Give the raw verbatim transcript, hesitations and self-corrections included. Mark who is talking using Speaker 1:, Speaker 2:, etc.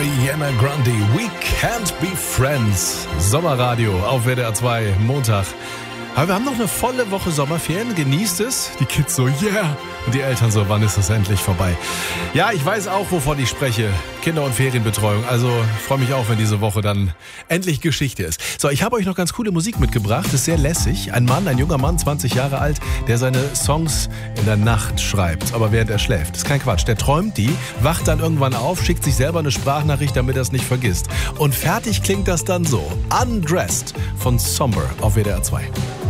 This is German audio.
Speaker 1: Ariana Grande, We Can't Be Friends. Sommerradio auf W D R zwei, Montag. Aber wir haben noch eine volle Woche Sommerferien, genießt es. Die Kids so, yeah. Und die Eltern so, wann ist es endlich vorbei? Ja, ich weiß auch, wovon ich spreche. Kinder- und Ferienbetreuung. Also ich freue mich auch, wenn diese Woche dann endlich Geschichte ist. So, ich habe euch noch ganz coole Musik mitgebracht. Ist sehr lässig. Ein Mann, ein junger Mann, zwanzig Jahre alt, der seine Songs in der Nacht schreibt, aber während er schläft. Das ist kein Quatsch. Der träumt die, wacht dann irgendwann auf, schickt sich selber eine Sprachnachricht, damit er es nicht vergisst. Und fertig klingt das dann so. Undressed von Somber auf W D R zwei.